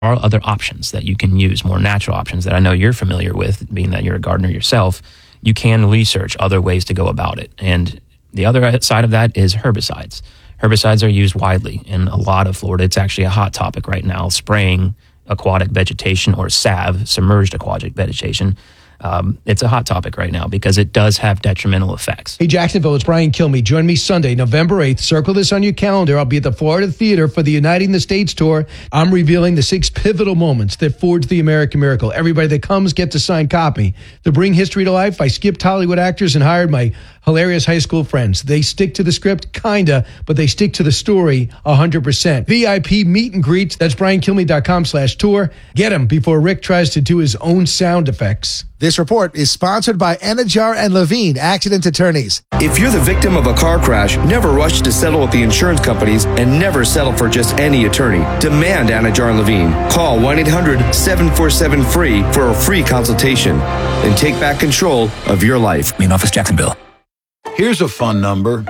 are other options that you can use, more natural options that I know you're familiar with, being that you're a gardener yourself. You can research other ways to go about it. And the other side of that is herbicides. Herbicides are used widely in a lot of Florida. It's actually a hot topic right now, spraying aquatic vegetation, or SAV, submerged aquatic vegetation. It's a hot topic right now because it does have detrimental effects. Hey, Jacksonville, it's Brian Kilmeade. Join me Sunday, November 8th. Circle this on your calendar. I'll be at the Florida Theater for the Uniting the States tour. I'm revealing the 6 pivotal moments that forged the American miracle. Everybody that comes gets a signed copy. To bring history to life, I skipped Hollywood actors and hired my hilarious high school friends. They stick to the script, kinda, but they stick to the story 100%. VIP meet and greets. That's BrianKilmeade.com/tour. Get him before Rick tries to do his own sound effects. This report is sponsored by Anajar and Levine Accident Attorneys. If you're the victim of a car crash, never rush to settle with the insurance companies and never settle for just any attorney. Demand Anajar and Levine. Call 1-800-747-FREE for a free consultation and take back control of your life. Main office, Jacksonville. Here's a fun number,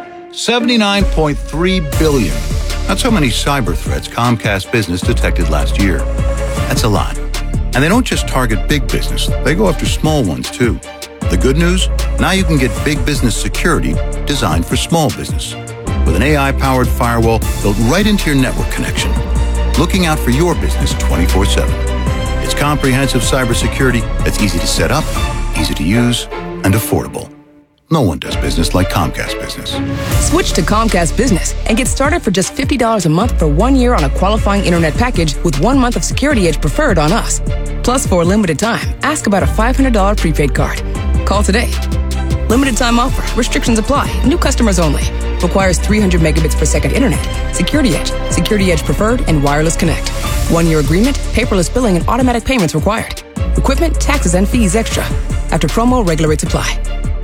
79.3 billion. That's how many cyber threats Comcast Business detected last year. That's a lot. And they don't just target big business, they go after small ones too. The good news? Now you can get big business security designed for small business. With an AI-powered firewall built right into your network connection. Looking out for your business 24/7. It's comprehensive cybersecurity that's easy to set up, easy to use, and affordable. No one does business like Comcast Business. Switch to Comcast Business and get started for just $50 a month for 1 year on a qualifying internet package with 1 month of Security Edge preferred on us. Plus, for a limited time, ask about a $500 prepaid card. Call today. Limited time offer. Restrictions apply. New customers only. Requires 300 megabits per second internet. Security Edge. Security Edge preferred and wireless connect. 1 year agreement, paperless billing, and automatic payments required. Equipment, taxes, and fees extra. After promo, regular rates apply.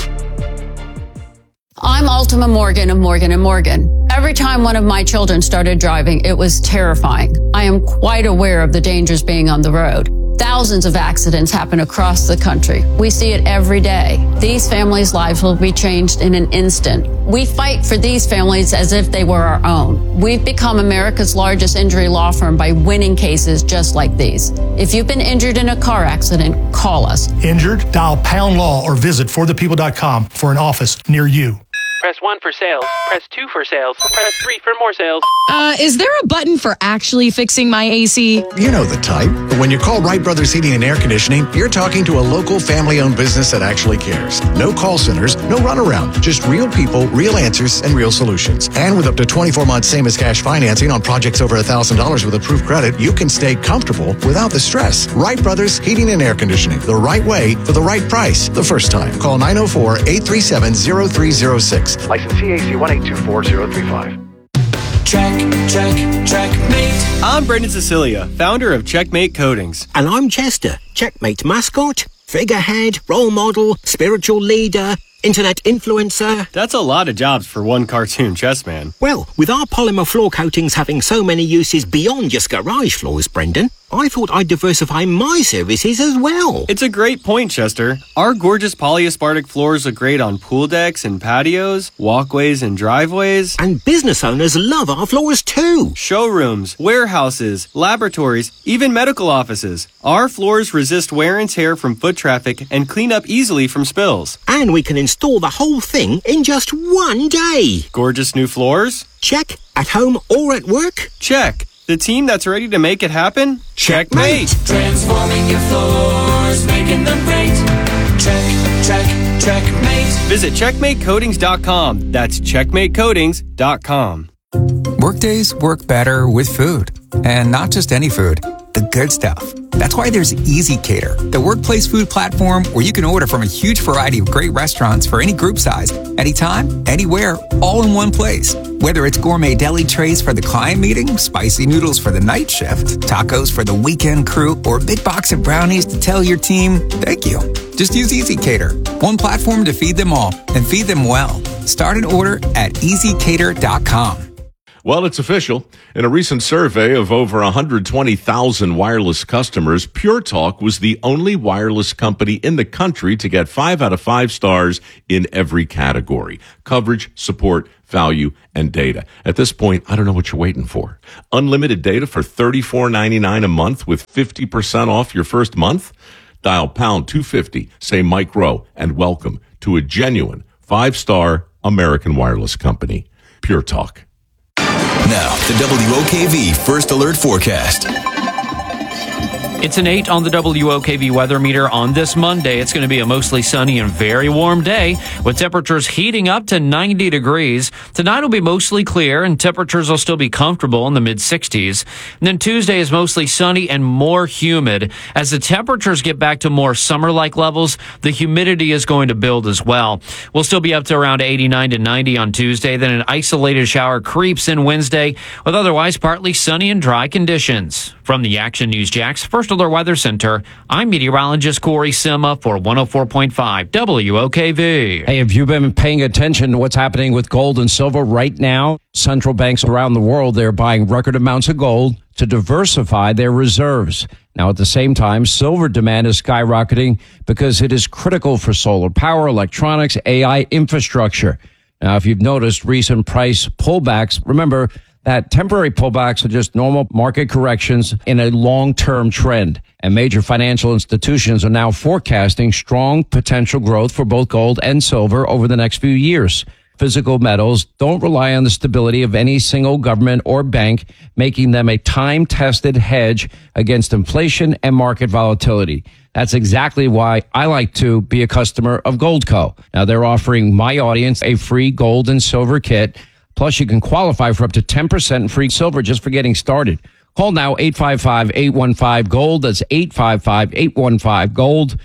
I'm Ultima Morgan of Morgan & Morgan. Every time one of my children started driving, it was terrifying. I am quite aware of the dangers being on the road. Thousands of accidents happen across the country. We see it every day. These families' lives will be changed in an instant. We fight for these families as if they were our own. We've become America's largest injury law firm by winning cases just like these. If you've been injured in a car accident, call us. Injured? Dial # law or visit forthepeople.com for an office near you. Press 1 for sales. Press 2 for sales. Press 3 for more sales. Is there a button for actually fixing my AC? You know the type. But when you call Wright Brothers Heating and Air Conditioning, you're talking to a local family-owned business that actually cares. No call centers, no runaround. Just real people, real answers, and real solutions. And with up to 24 months same-as-cash financing on projects over $1,000 with approved credit, you can stay comfortable without the stress. Wright Brothers Heating and Air Conditioning. The right way for the right price the first time. Call 904-837-0306. License CAC 1824035. Checkmate. I'm Brendan Cecilia, founder of Checkmate Coatings. And I'm Chester, Checkmate mascot, figurehead, role model, spiritual leader, internet influencer. That's a lot of jobs for one cartoon chess man. Well, with our polymer floor coatings having so many uses beyond just garage floors, Brendan, I thought I'd diversify my services as well. It's a great point, Chester. Our gorgeous polyaspartic floors look great on pool decks and patios, walkways and driveways. And business owners love our floors too. Showrooms, warehouses, laboratories, even medical offices. Our floors resist wear and tear from foot traffic and clean up easily from spills. And we can install the whole thing in just 1 day. Gorgeous new floors? Check. At home or at work? Check. The team that's ready to make it happen? Checkmate! Transforming your floors, making them great. Checkmate. Visit checkmatecoatings.com. That's checkmatecoatings.com. Workdays work better with food. And not just any food, the good stuff. That's why there's Easy Cater, the workplace food platform where you can order from a huge variety of great restaurants for any group size, anytime, anywhere, all in one place. Whether it's gourmet deli trays for the client meeting, spicy noodles for the night shift, tacos for the weekend crew, or a big box of brownies to tell your team, thank you. Just use Easy Cater, one platform to feed them all and feed them well. Start an order at easycater.com. Well, it's official. In a recent survey of over 120,000 wireless customers, Pure Talk was the only wireless company in the country to get 5 out of 5 stars in every category: coverage, support, value, and data. At this point, I don't know what you're waiting for. Unlimited data for $34.99 a month with 50% off your first month? Dial pound 250, say Mike Rowe, and welcome to a genuine 5-star American wireless company. Pure Talk. Now, the WOKV First Alert Forecast. It's an 8 on the WOKV weather meter on this Monday. It's going to be a mostly sunny and very warm day with temperatures heating up to 90 degrees. Tonight will be mostly clear and temperatures will still be comfortable in the mid-60s. And then Tuesday is mostly sunny and more humid. As the temperatures get back to more summer-like levels, the humidity is going to build as well. We'll still be up to around 89 to 90 on Tuesday. Then an isolated shower creeps in Wednesday with otherwise partly sunny and dry conditions. From the Action News Jax First Alert Weather Center, I'm meteorologist Corey Sima for 104.5 WOKV. Hey, have you been paying attention to what's happening with gold and silver right now? Central banks around the world, they're buying record amounts of gold to diversify their reserves. Now, at the same time, silver demand is skyrocketing because it is critical for solar power, electronics, AI infrastructure. Now, if you've noticed recent price pullbacks, remember that temporary pullbacks are just normal market corrections in a long-term trend. And major financial institutions are now forecasting strong potential growth for both gold and silver over the next few years. Physical metals don't rely on the stability of any single government or bank, making them a time-tested hedge against inflation and market volatility. That's exactly why I like to be a customer of Goldco. Now, they're offering my audience a free gold and silver kit. Plus, you can qualify for up to 10% free silver just for getting started. Call now 855-815-GOLD. That's 855-815-GOLD.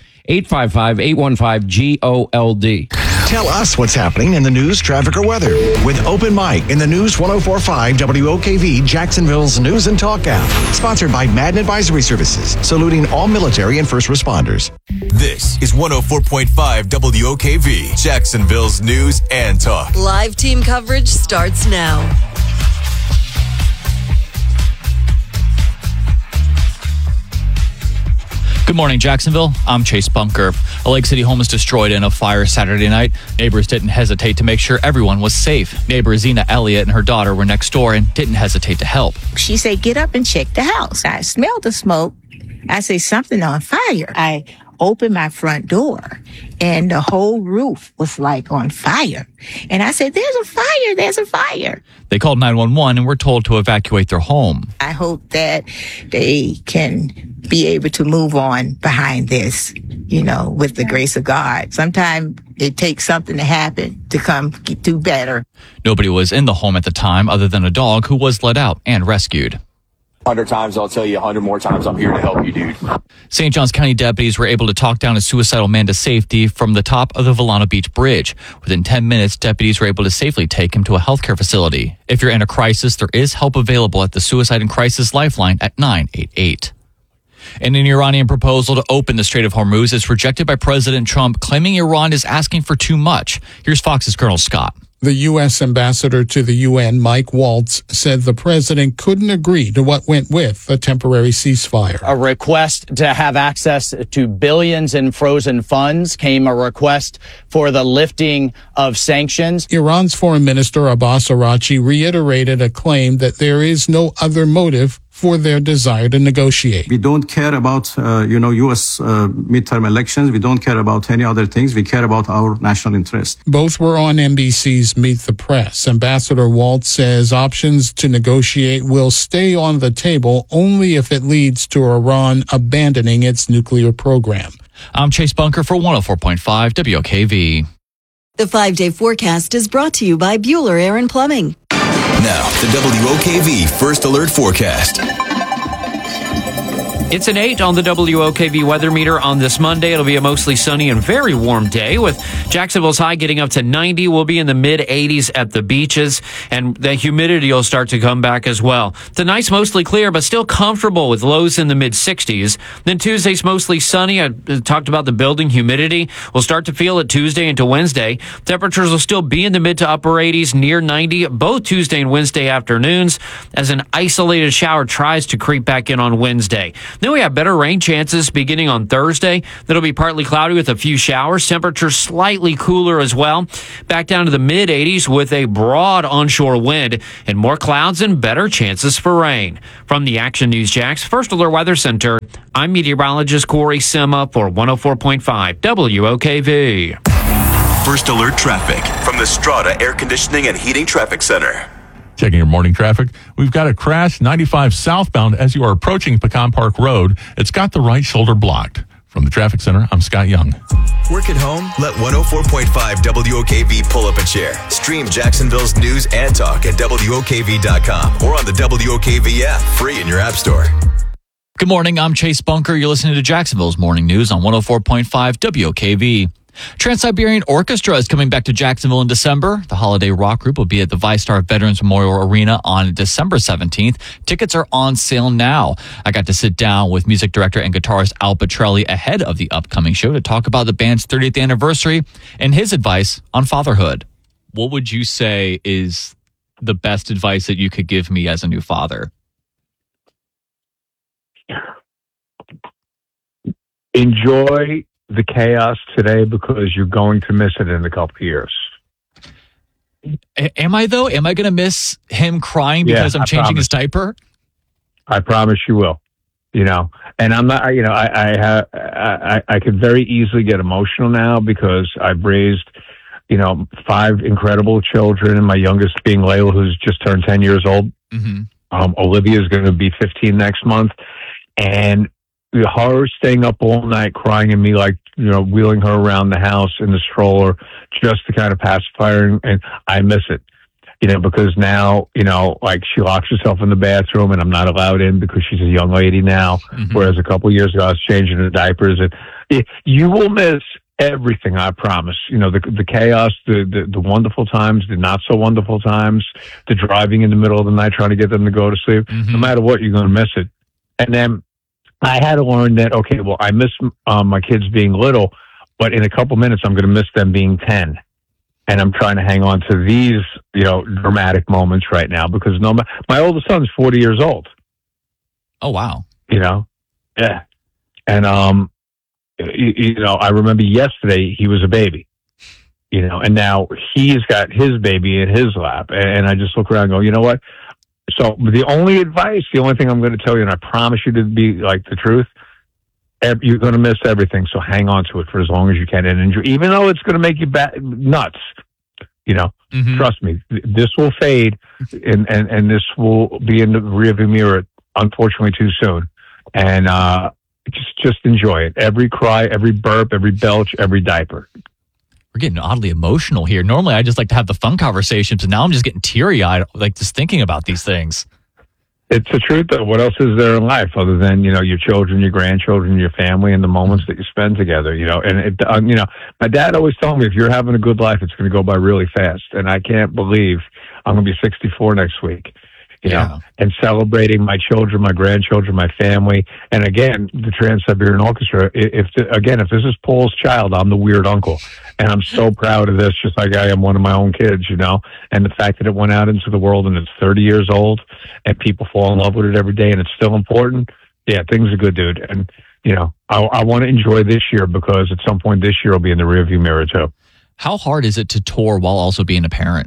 855-815-GOLD. Tell us what's happening in the news, traffic, or weather with Open Mic in the News 104.5 WOKV Jacksonville's News and Talk app. Sponsored by Madden Advisory Services, saluting all military and first responders. This is 104.5 WOKV Jacksonville's News and Talk. Live team coverage starts now. Good morning, Jacksonville. I'm Chase Bunker. A Lake City home was destroyed in a fire Saturday night. Neighbors didn't hesitate to make sure everyone was safe. Neighbor Zena Elliott and her daughter were next door and didn't hesitate to help. She said, get up and check the house. I smelled the smoke. I say something on fire. I opened my front door and the whole roof was like on fire. And I said, there's a fire, there's a fire. They called 911 and were told to evacuate their home. I hope that they can be able to move on behind this, with the grace of God. Sometimes it takes something to happen to come do better. Nobody was in the home at the time other than a dog who was let out and rescued. 100 times, I'll tell you 100 more times, I'm here to help you, dude. St. Johns County deputies were able to talk down a suicidal man to safety from the top of the Volano Beach Bridge. Within 10 minutes, deputies were able to safely take him to a healthcare facility. If you're in a crisis, there is help available at the Suicide and Crisis Lifeline at 988. And an Iranian proposal to open the Strait of Hormuz is rejected by President Trump, claiming Iran is asking for too much. Here's Fox's Colonel Scott. The U.S. ambassador to the UN, Mike Waltz, said the president couldn't agree to what went with a temporary ceasefire. A request to have access to billions in frozen funds came a request for the lifting of sanctions. Iran's foreign minister Abbas Araghchi reiterated a claim that there is no other motive for their desire to negotiate. We don't care about, U.S. midterm elections. We don't care about any other things. We care about our national interest. Both were on NBC's Meet the Press. Ambassador Waltz says options to negotiate will stay on the table only if it leads to Iran abandoning its nuclear program. I'm Chase Bunker for 104.5 WOKV. The 5-day forecast is brought to you by Bueller Air and Plumbing. Now, the WOKV First Alert Forecast. It's an 8 on the WOKV weather meter on this Monday. It'll be a mostly sunny and very warm day with Jacksonville's high getting up to 90. We'll be in the mid-80s at the beaches, and the humidity will start to come back as well. Tonight's mostly clear, but still comfortable with lows in the mid-60s. Then Tuesday's mostly sunny. I talked about the building humidity. We'll start to feel it Tuesday into Wednesday. Temperatures will still be in the mid to upper 80s, near 90, both Tuesday and Wednesday afternoons, as an isolated shower tries to creep back in on Wednesday. Then we have better rain chances beginning on Thursday. That'll be partly cloudy with a few showers. Temperatures slightly cooler as well. Back down to the mid-80s with a broad onshore wind and more clouds and better chances for rain. From the Action News Jax First Alert Weather Center, I'm meteorologist Corey Sima for 104.5 WOKV. First Alert traffic from the Strata Air Conditioning and Heating Traffic Center. Checking your morning traffic. We've got a crash 95 southbound as you are approaching Pecan Park Road. It's got the right shoulder blocked. From the traffic center, I'm Scott Young. Work at home? Let 104.5 WOKV pull up a chair. Stream Jacksonville's news and talk at WOKV.com or on the WOKV app, free in your app store. Good morning. I'm Chase Bunker. You're listening to Jacksonville's Morning News on 104.5 WOKV. Trans-Siberian Orchestra is coming back to Jacksonville in December. The holiday rock group will be at the VyStar Veterans Memorial Arena on December 17th. Tickets are on sale now. I got to sit down with music director and guitarist Al Petrelli ahead of the upcoming show to talk about the band's 30th anniversary and his advice on fatherhood. What would you say is the best advice that you could give me as a new father? Enjoy the chaos today because you're going to miss it in a couple of years. Am I though? Am I going to miss him crying because I'm changing his diaper? I promise you will. You know, and I'm not. You know, I could very easily get emotional now because I've raised, 5 incredible children, and my youngest being Layla, who's just turned 10 years old. Mm-hmm. Olivia is going to be 15 next month, and the horror staying up all night crying and me wheeling her around the house in the stroller just to kind of pacify her, and I miss it, because now, she locks herself in the bathroom and I'm not allowed in because she's a young lady now, whereas a couple of years ago I was changing her diapers, and you will miss everything, I promise. The chaos, the wonderful times, the not so wonderful times, the driving in the middle of the night trying to get them to go to sleep. No matter what, you're going to miss it. And then I had to learn that, okay, well, I miss my kids being little, but in a couple minutes, I'm going to miss them being 10. And I'm trying to hang on to these, dramatic moments right now because my oldest son's 40 years old. Oh, wow. Yeah. And, I remember yesterday he was a baby, and now he's got his baby in his lap. And I just look around and go, you know what? So the only thing I'm going to tell you, and I promise you to be like the truth, you're going to miss everything. So hang on to it for as long as you can and enjoy, even though it's going to make you nuts. Trust me, this will fade and this will be in the rearview mirror, unfortunately, too soon. And just enjoy it. Every cry, every burp, every belch, every diaper. We're getting oddly emotional here. Normally, I just like to have the fun conversations, and now I'm just getting teary-eyed, just thinking about these things. It's the truth, though. What else is there in life other than, your children, your grandchildren, your family, and the moments that you spend together, And, my dad always told me, if you're having a good life, it's going to go by really fast. And I can't believe I'm going to be 64 next week. And celebrating my children, my grandchildren, my family. And again, the Trans-Siberian Orchestra, if this is Paul's child, I'm the weird uncle. And I'm so proud of this, just like I am one of my own kids, And the fact that it went out into the world and it's 30 years old and people fall in love with it every day and it's still important. Yeah, things are good, dude. And, I want to enjoy this year because at some point this year will be in the rearview mirror too. How hard is it to tour while also being a parent?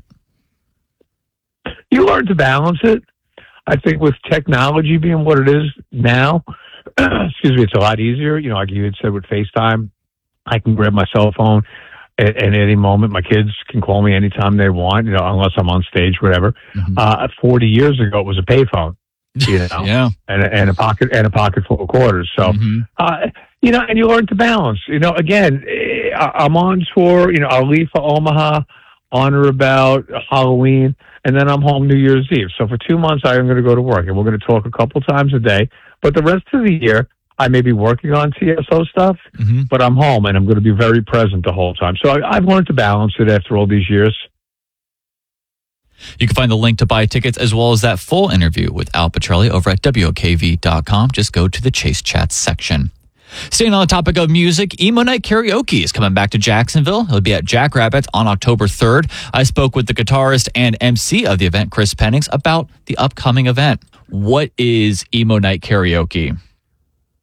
You learn to balance it. I think with technology being what it is now, it's a lot easier. Like you had said with FaceTime, I can grab my cell phone at any moment. My kids can call me anytime they want, unless I'm on stage, whatever. 40 years ago, it was a payphone, yeah, and a pocket full of quarters. So, and you learn to balance. Again, I'm on tour. I'll leave for Omaha on or about Halloween, and then I'm home New Year's Eve. So for 2 months, I am going to go to work, and we're going to talk a couple times a day. But the rest of the year, I may be working on TSO stuff, but I'm home, and I'm going to be very present the whole time. So I've learned to balance it after all these years. You can find the link to buy tickets as well as that full interview with Al Petrelli over at WOKV.com. Just go to the Chase Chats section. Staying on the topic of music, Emo Night Karaoke is coming back to Jacksonville. It'll be at Jackrabbits on October 3rd. I spoke with the guitarist and MC of the event, Chris Pennings, about the upcoming event. What is Emo Night Karaoke?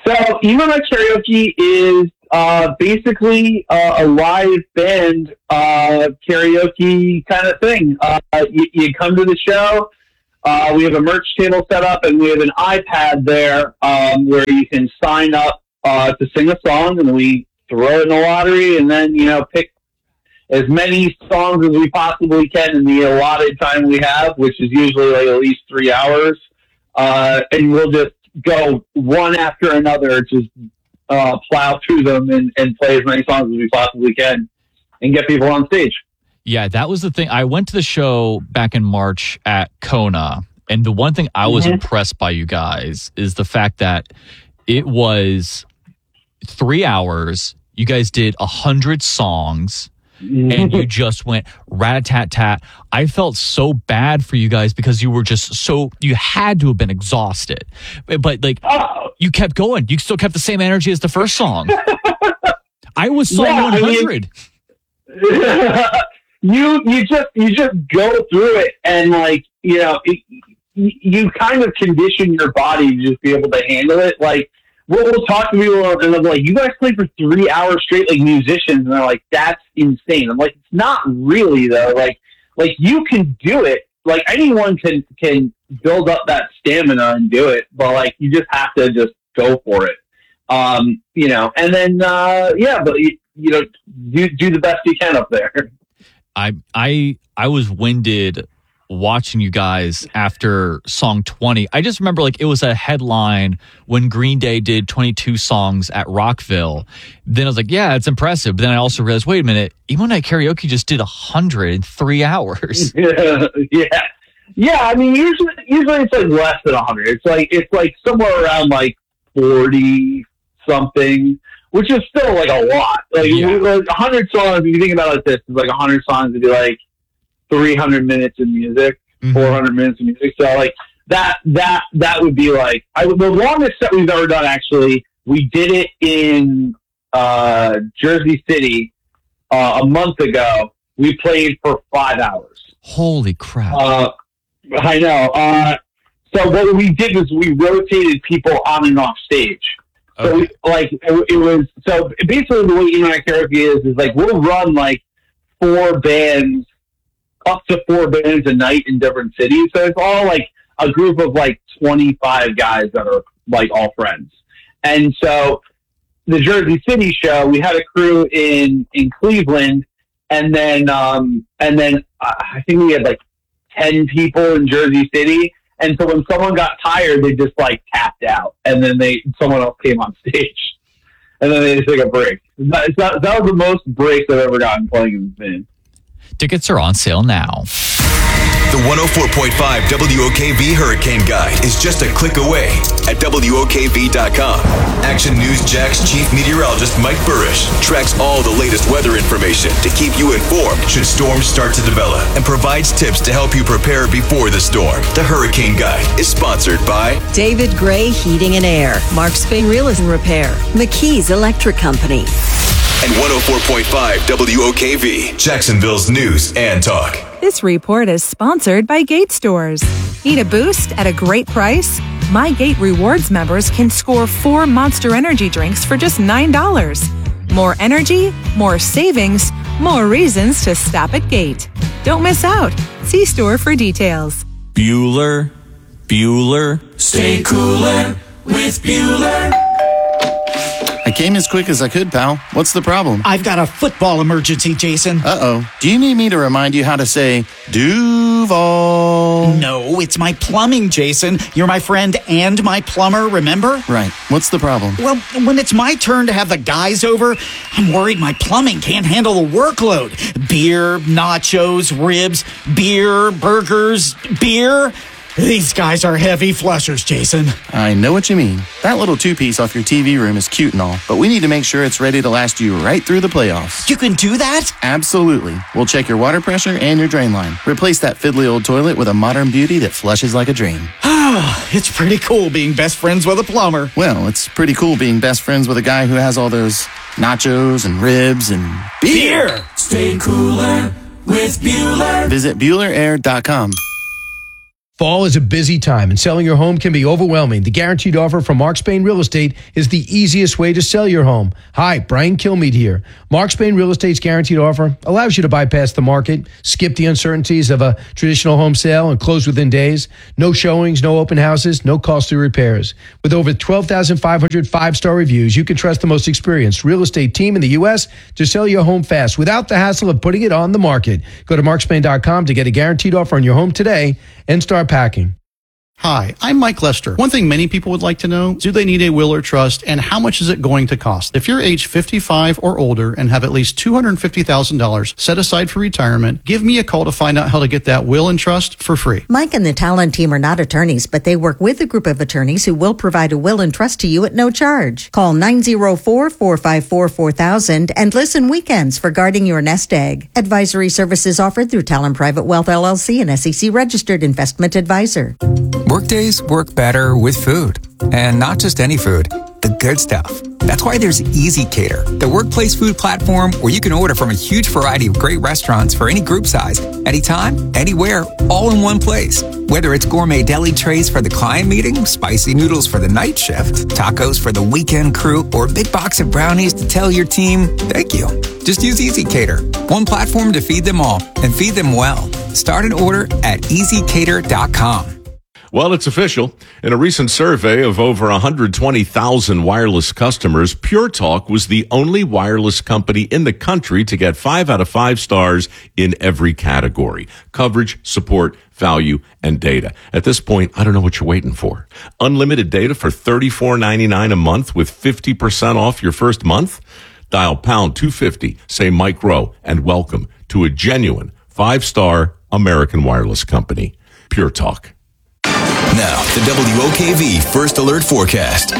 So Emo Night Karaoke is basically a live band karaoke kind of thing. You come to the show. We have a merch table set up, and we have an iPad there where you can sign up to sing a song, and we throw it in the lottery, and then pick as many songs as we possibly can in the allotted time we have, which is usually like at least 3 hours, and we'll just go one after another, just plow through them and play as many songs as we possibly can and get people on stage. Yeah, that was the thing. I went to the show back in March at Kona, and the one thing I was impressed by you guys is the fact that it was 3 hours. You guys did 100 songs. And you just went rat-a-tat-tat. I felt so bad for you guys because you were just you had to have been exhausted. But you kept going. You still kept the same energy as the first song. I was so 100. You just go through it, and you kind of condition your body to just be able to handle it. Like, we'll talk to people and they'll be like, you guys played for 3 hours straight like musicians, and they're like, that's insane. I'm like, it's not really though. Like you can do it. Like, anyone can build up that stamina and do it, but you just have to just go for it. And then but do the best you can up there. I was winded watching you guys after song 20. I just remember it was a headline when Green Day did 22 songs at Rockville. Then I was like, yeah, it's impressive. But then I also realized, wait a minute, Emo Night Karaoke just did 100 in 3 hours. Yeah. I mean, usually it's less than 100. It's somewhere around 40 something, which is still a lot. 100 songs. If you think about it like this, it's 100 songs would be 300 minutes of music, 400 minutes of music. So that would be the longest set we've ever done. Actually, we did it in Jersey City a month ago. We played for 5 hours. Holy crap! I know. So what we did was we rotated people on and off stage. So it was basically the way Emo Night Karaoke is we'll run 4 bands. Up to 4 bands a night in different cities. So it's all a group of 25 guys that are all friends. And so the Jersey City show, we had a crew in Cleveland, and then I think we had 10 people in Jersey City. And so when someone got tired, they just tapped out, and then someone else came on stage, and then they just took a break. That was the most breaks I've ever gotten playing in this band. Tickets are on sale now. The 104.5 WOKV Hurricane Guide is just a click away at WOKV.com. Action News Jack's chief meteorologist Mike Burrish tracks all the latest weather information to keep you informed should storms start to develop, and provides tips to help you prepare before the storm. The Hurricane Guide is sponsored by David Gray Heating and Air, Mark Spain Realism Repair, McKee's Electric Company, and 104.5 WOKV, Jacksonville's news and talk. This report is sponsored by Gate Stores. Need a boost at a great price? My Gate Rewards members can score 4 Monster Energy drinks for just $9. More energy, more savings, more reasons to stop at Gate. Don't miss out. See store for details. Bueller, stay cooler with Bueller. I came as quick as I could, pal. What's the problem? I've got a football emergency, Jason. Uh-oh. Do you need me to remind you how to say Duval? No, it's my plumbing, Jason. You're my friend and my plumber, remember? Right. What's the problem? Well, when it's my turn to have the guys over, I'm worried my plumbing can't handle the workload. Beer, nachos, ribs, beer, burgers, beer. These guys are heavy flushers, Jason. I know what you mean. That little 2-piece off your TV room is cute and all, but we need to make sure it's ready to last you right through the playoffs. You can do that? Absolutely. We'll check your water pressure and your drain line. Replace that fiddly old toilet with a modern beauty that flushes like a dream. It's pretty cool being best friends with a plumber. Well, it's pretty cool being best friends with a guy who has all those nachos and ribs and beer. Stay cooler with Bueller. Visit BuellerAir.com. Fall is a busy time and selling your home can be overwhelming. The Guaranteed Offer from Mark Spain Real Estate is the easiest way to sell your home. Hi, Brian Kilmeade here. Mark Spain Real Estate's Guaranteed Offer allows you to bypass the market, skip the uncertainties of a traditional home sale and close within days. No showings, no open houses, no costly repairs. With over 12,500 five-star reviews, you can trust the most experienced real estate team in the U.S. to sell your home fast without the hassle of putting it on the market. Go to markspain.com to get a guaranteed offer on your home today and start packing. Hi, I'm Mike Lester. One thing many people would like to know, do they need a will or trust and how much is it going to cost? If you're age 55 or older and have at least $250,000 set aside for retirement, give me a call to find out how to get that will and trust for free. Mike and the Talon team are not attorneys, but they work with a group of attorneys who will provide a will and trust to you at no charge. Call 904-454-4000 and listen weekends for guarding your nest egg. Advisory services offered through Talon Private Wealth LLC, an SEC registered investment advisor. Workdays work better with food. And not just any food, the good stuff. That's why there's Easy Cater, the workplace food platform where you can order from a huge variety of great restaurants for any group size, anytime, anywhere, all in one place. Whether it's gourmet deli trays for the client meeting, spicy noodles for the night shift, tacos for the weekend crew, or a big box of brownies to tell your team, thank you. Just use Easy Cater, one platform to feed them all and feed them well. Start an order at easycater.com. Well, it's official. In a recent survey of over 120,000 wireless customers, Pure Talk was the only wireless company in the country to get 5 out of 5 stars in every category: coverage, support, value, and data. At this point, I don't know what you're waiting for. Unlimited data for $34.99 a month with 50% off your first month? Dial pound 250, say Mike Rowe, and welcome to a genuine 5-star American wireless company. Pure Talk. Now, the WOKV First Alert Forecast.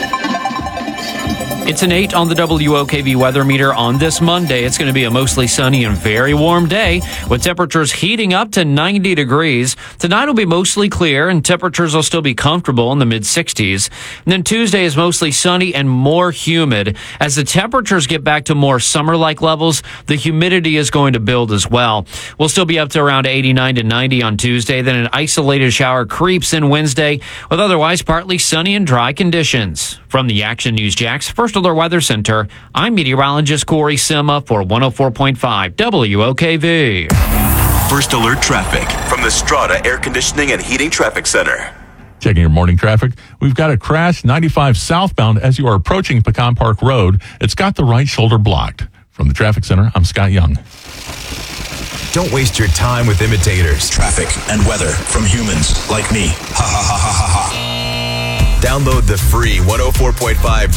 It's an 8 on the WOKV weather meter on this Monday. It's going to be a mostly sunny and very warm day with temperatures heating up to 90 degrees. Tonight will be mostly clear and temperatures will still be comfortable in the mid-60s. And then Tuesday is mostly sunny and more humid. As the temperatures get back to more summer-like levels, the humidity is going to build as well. We'll still be up to around 89 to 90 on Tuesday. Then an isolated shower creeps in Wednesday with otherwise partly sunny and dry conditions. From the Action News Jax First Alert Weather Center, I'm meteorologist Corey Sima for 104.5 WOKV. First Alert Traffic from the Strata Air Conditioning and Heating Traffic Center. Checking your morning traffic. We've got a crash 95 southbound as you are approaching Pecan Park Road. It's got the right shoulder blocked. From the Traffic Center, I'm Scott Young. Don't waste your time with imitators. Traffic and weather from humans like me. Ha ha ha ha ha ha. Download the free 104.5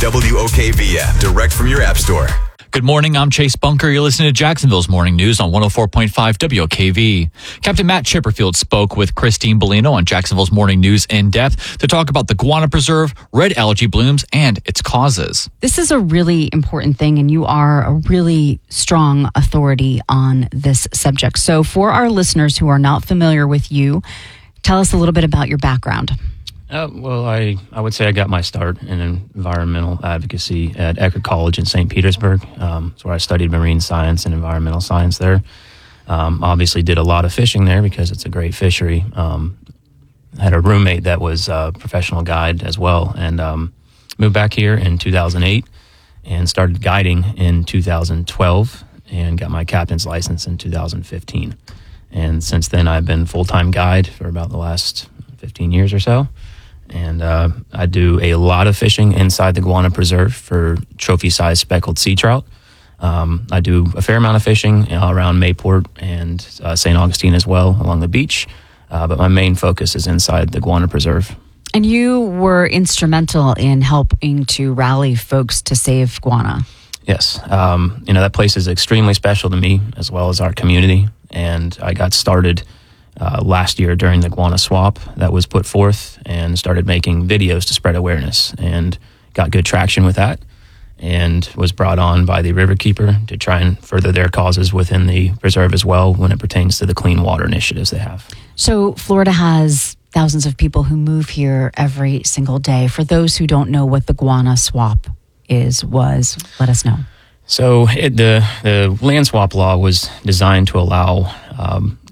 WOKV app direct from your app store. Good morning, I'm Chase Bunker. You're listening to Jacksonville's Morning News on 104.5 WOKV. Captain Matt Chipperfield spoke with Christine Bellino on Jacksonville's Morning News in depth to talk about the Guana Preserve, red algae blooms, and its causes. This is a really important thing, and you are a really strong authority on this subject. So for our listeners who are not familiar with you, tell us a little bit about your background. Well, I would say I got my start in environmental advocacy at Eckerd College in St. Petersburg. That's where I studied marine science and environmental science there. Obviously did a lot of fishing there because it's a great fishery. Had a roommate that was a professional guide as well, and moved back here in 2008 and started guiding in 2012 and got my captain's license in 2015. And since then, I've been full-time guide for about the last 15 years or so. And I do a lot of fishing inside the Guana Preserve for trophy-sized speckled sea trout. I do a fair amount of fishing around Mayport and St. Augustine as well along the beach. But my main focus is inside the Guana Preserve. And you were instrumental in helping to rally folks to save guana. Yes. That place is extremely special to me as well as our community. And I got started last year during the Guana Swap that was put forth and started making videos to spread awareness and got good traction with that and was brought on by the Riverkeeper to try and further their causes within the preserve as well when it pertains to the clean water initiatives they have. So Florida has thousands of people who move here every single day. For those who don't know what the Guana Swap was, let us know. So the land swap law was designed to allow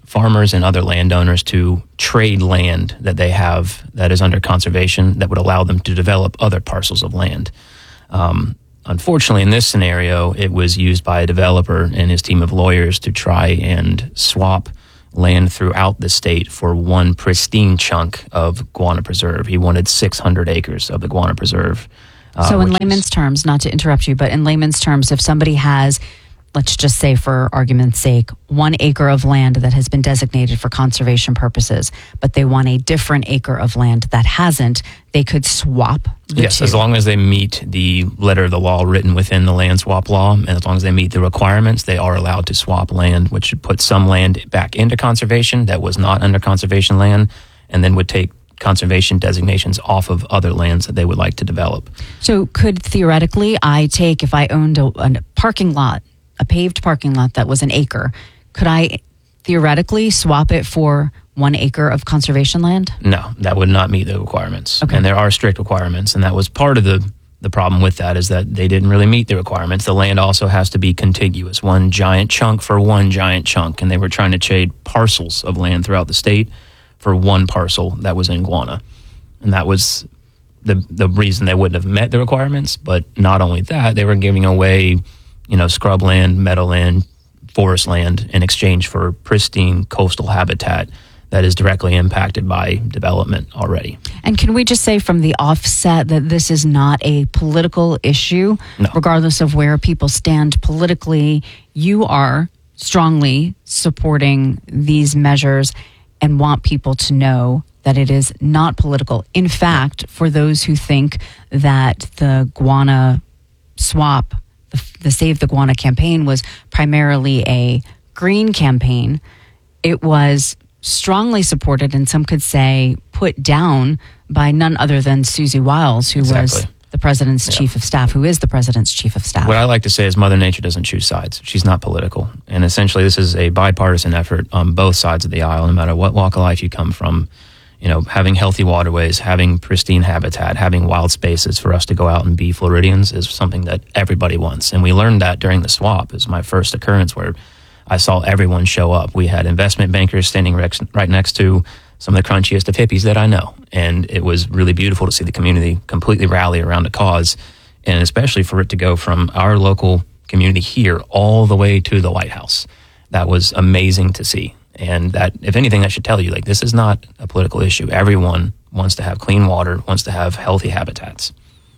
farmers and other landowners to trade land that they have that is under conservation that would allow them to develop other parcels of land. Unfortunately, in this scenario, it was used by a developer and his team of lawyers to try and swap land throughout the state for one pristine chunk of Guana Preserve. He wanted 600 acres of the Guana Preserve. So in layman's terms, not to interrupt you, but in layman's terms, if somebody has, let's just say for argument's sake, 1 acre of land that has been designated for conservation purposes, but they want a different acre of land that hasn't, they could swap the Yes, two. as long as they meet the letter of the law written within the land swap law, and as long as they meet the requirements, they are allowed to swap land, which would put some land back into conservation that was not under conservation land, and then would take conservation designations off of other lands that they would like to develop. So could theoretically I take, if I owned a parking lot, a paved parking lot that was an acre, could I theoretically swap it for 1 acre of conservation land? No, that would not meet the requirements. Okay. And there are strict requirements, and that was part of the problem with that, is that they didn't really meet the requirements. The land also has to be contiguous, one giant chunk for one giant chunk, and they were trying to trade parcels of land throughout the state for one parcel that was in Guana. And that was the reason they wouldn't have met the requirements. But not only that, they were giving away, scrub land, meadow land, forest land in exchange for pristine coastal habitat that is directly impacted by development already. And can we just say from the offset that this is not a political issue, regardless of where people stand politically? You are strongly supporting these measures and want people to know that it is not political. In fact, for those who think that the Guana swap, the Save the Guana campaign was primarily a green campaign, it was strongly supported, and some could say put down, by none other than Susie Wiles, who was the president's chief of staff, who is the president's chief of staff. What I like to say is Mother Nature doesn't choose sides. She's not political. And essentially, this is a bipartisan effort on both sides of the aisle, no matter what walk of life you come from. Having healthy waterways, having pristine habitat, having wild spaces for us to go out and be Floridians is something that everybody wants. And we learned that during the swap. It was my first occurrence where I saw everyone show up. We had investment bankers standing right next to some of the crunchiest of hippies that I know. And it was really beautiful to see the community completely rally around a cause, and especially for it to go from our local community here all the way to the White House. That was amazing to see. And that, if anything, that should tell you, this is not a political issue. Everyone wants to have clean water, wants to have healthy habitats.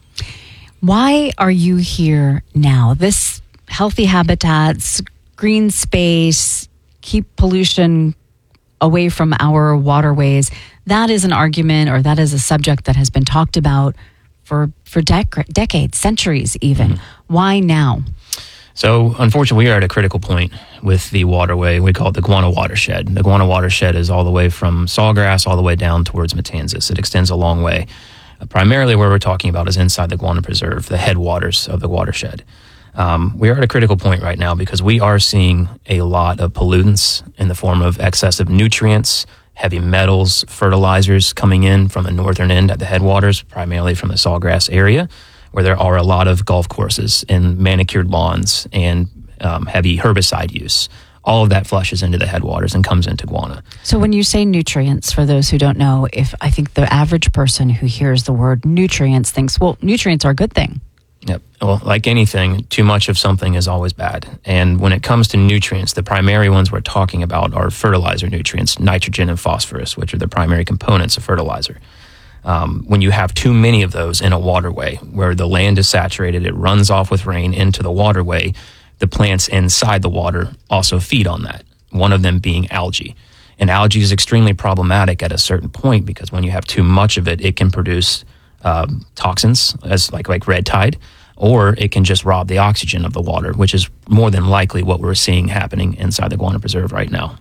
Why are you here now? This healthy habitats, green space, keep pollution away from our waterways, that is an argument, or that is a subject that has been talked about for decades, centuries even. Why now? So, unfortunately, we are at a critical point with the waterway. We call it the Guana Watershed. The Guana Watershed is all the way from Sawgrass all the way down towards Matanzas. It extends a long way. Primarily where we're talking about is inside the Guana Preserve, the headwaters of the watershed. We are at a critical point right now because we are seeing a lot of pollutants in the form of excessive nutrients, heavy metals, fertilizers coming in from the northern end at the headwaters, primarily from the Sawgrass area, where there are a lot of golf courses and manicured lawns and heavy herbicide use. All of that flushes into the headwaters and comes into Guana. So when you say nutrients, for those who don't know, I think the average person who hears the word nutrients thinks, well, nutrients are a good thing. Yep. Well, like anything, too much of something is always bad. And when it comes to nutrients, the primary ones we're talking about are fertilizer nutrients, nitrogen and phosphorus, which are the primary components of fertilizer. When you have too many of those in a waterway where the land is saturated, it runs off with rain into the waterway, the plants inside the water also feed on that, one of them being algae. And algae is extremely problematic at a certain point because when you have too much of it, it can produce toxins as like red tide, or it can just rob the oxygen of the water, which is more than likely what we're seeing happening inside the Guana Preserve right now.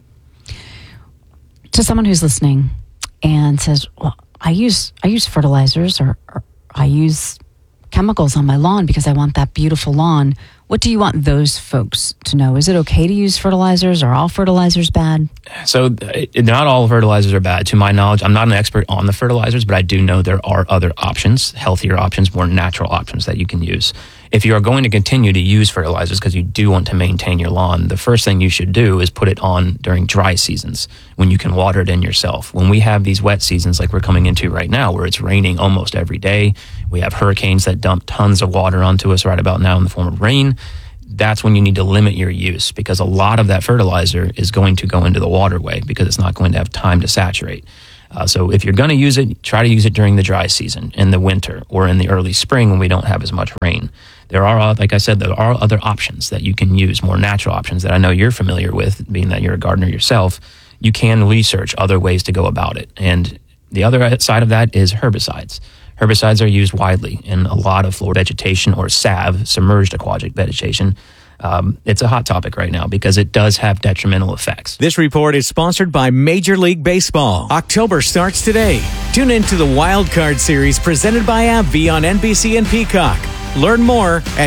To someone who's listening and says, well, I use fertilizers or I use chemicals on my lawn because I want that beautiful lawn. What do you want those folks to know? Is it okay to use fertilizers? Are all fertilizers bad? So not all fertilizers are bad. To my knowledge, I'm not an expert on the fertilizers, but I do know there are other options, healthier options, more natural options that you can use. If you are going to continue to use fertilizers because you do want to maintain your lawn, the first thing you should do is put it on during dry seasons when you can water it in yourself. When we have these wet seasons like we're coming into right now where it's raining almost every day, we have hurricanes that dump tons of water onto us right about now in the form of rain, that's when you need to limit your use because a lot of that fertilizer is going to go into the waterway because it's not going to have time to saturate. So if you're going to use it, try to use it during the dry season, in the winter, or in the early spring when we don't have as much rain. There are, like I said, there are other options that you can use, more natural options that I know you're familiar with, being that you're a gardener yourself. You can research other ways to go about it. And the other side of that is herbicides. Herbicides are used widely in a lot of Florida vegetation or SAV, submerged aquatic vegetation. It's a hot topic right now because it does have detrimental effects. This report is sponsored by Major League Baseball. October starts today. Tune into the Wild Card Series presented by AbbVie on NBC and Peacock. Learn more at